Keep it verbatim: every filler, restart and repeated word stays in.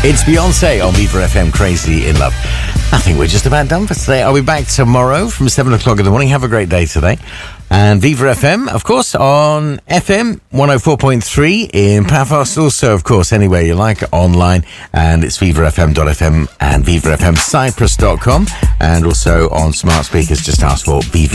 It's Beyonce on Viva F M, Crazy in Love. I think we're just about done for today. I'll be back tomorrow from seven o'clock in the morning. Have a great day today. And Viva F M, of course, on F M one oh four point three in Belfast. Also, of course, anywhere you like, online. And it's viva f m dot f m and viva f m cyprus dot com. And also on smart speakers, just ask for Viva